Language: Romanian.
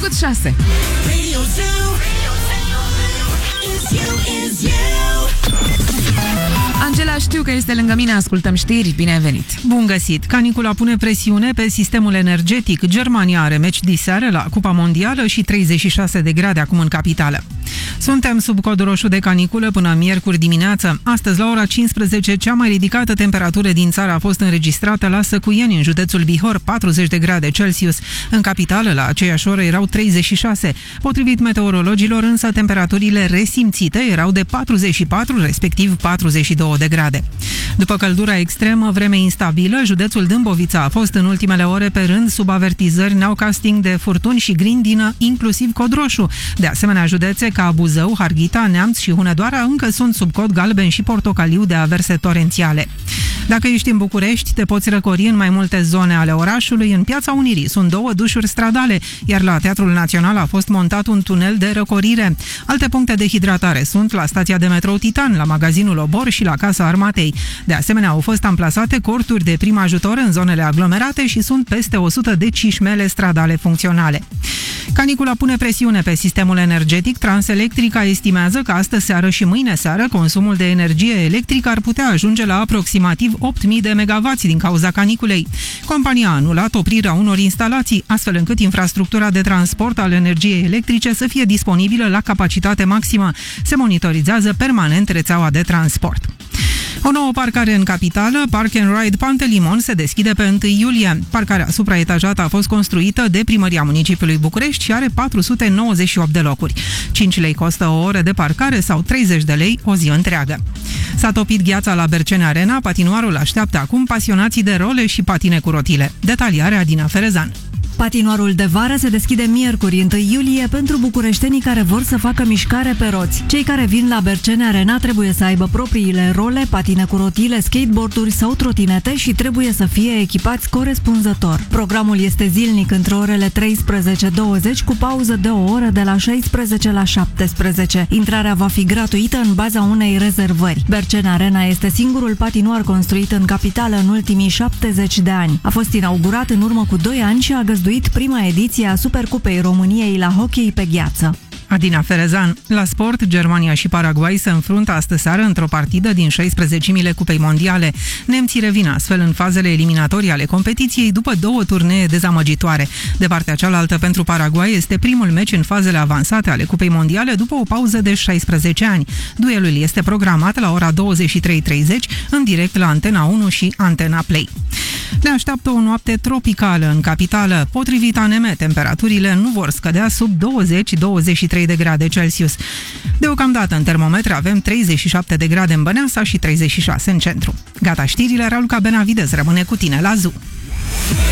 făcut 6. Angela, știu că este lângă mine, ascultăm știri, bine ai venit. Bun găsit! Canicula pune presiune pe sistemul energetic. Germania are meci diseară la Cupa Mondială și 36 de grade acum în capitală. Suntem sub cod roșu de caniculă până miercuri dimineață. Astăzi, la ora 15, cea mai ridicată temperatură din țară a fost înregistrată la Săcuieni, în județul Bihor, 40 de grade Celsius. În capitală, la aceeași oră, erau 36. Potrivit meteorologilor, însă, temperaturile resimțite erau de 44, respectiv 42 de grade. După căldura extremă, vreme instabilă, județul Dâmbovița a fost în ultimele ore pe rând sub avertizări nowcasting de furtuni și grindină, inclusiv cod roșu. De asemenea, județe ca Buzău, Harghita, Neamț și Hunedoara încă sunt sub cod galben și portocaliu de averse torențiale. Dacă ești în București, te poți răcori în mai multe zone ale orașului. În Piața Unirii sunt 2 dușuri stradale, iar la Teatrul Național a fost montat un tunel de răcorire. Alte puncte de hidratare sunt la stația de metrou Titan, la magazinul Obor și la Casa Armatei. De asemenea, au fost amplasate corturi de prim ajutor în zonele aglomerate și sunt peste 100 de cișmele stradale funcționale. Canicula pune presiune pe sistemul energetic. Transelectrica estimează că astă seară și mâine seară consumul de energie electrică ar putea ajunge la aproximativ 8.000 de megawatts din cauza caniculei. Compania a anulat oprirea unor instalații, astfel încât infrastructura de transport al energiei electrice să fie disponibilă la capacitate maximă. Se monitorizează permanent rețeaua de transport. O nouă parcare în capitală, Park and Ride Pantelimon, se deschide pe 1 iulie. Parcarea supraetajată a fost construită de Primăria Municipiului București și are 498 de locuri. 5 lei costă o oră de parcare sau 30 de lei o zi întreagă. S-a topit gheața la Berceni Arena, patinoarul așteaptă acum pasionații de role și patine cu rotile. Detalierea Adina Ferezan. Patinoarul de vară se deschide miercuri 1 iulie pentru bucureștenii care vor să facă mișcare pe roți. Cei care vin la Berceni Arena trebuie să aibă propriile role, patine cu rotile, skateboarduri sau trotinete și trebuie să fie echipați corespunzător. Programul este zilnic între orele 13-20 cu pauză de o oră de la 16 la 17. Intrarea va fi gratuită în baza unei rezervări. Berceni Arena este singurul patinoar construit în capitală în ultimii 70 de ani. A fost inaugurat în urmă cu 2 ani și a găzduit prima ediție a Supercupei României la hockey pe gheață. Adina Ferezan. La sport, Germania și Paraguay se înfruntă astăseară într-o partidă din 16-mile Cupei Mondiale. Nemții revin astfel în fazele eliminatorii ale competiției după 2 turnee dezamăgitoare. De partea cealaltă, pentru Paraguay, este primul meci în fazele avansate ale Cupei Mondiale după o pauză de 16 ani. Duelul este programat la ora 23:30 în direct la Antena 1 și Antena Play. Ne așteaptă o noapte tropicală în capitală. Potrivit ANM, temperaturile nu vor scădea sub 20-23 de grade Celsius. Deocamdată în termometre avem 37 de grade în Băneasa și 36 în centru. Gata știrile, Raluca Benavides rămâne cu tine la ZU.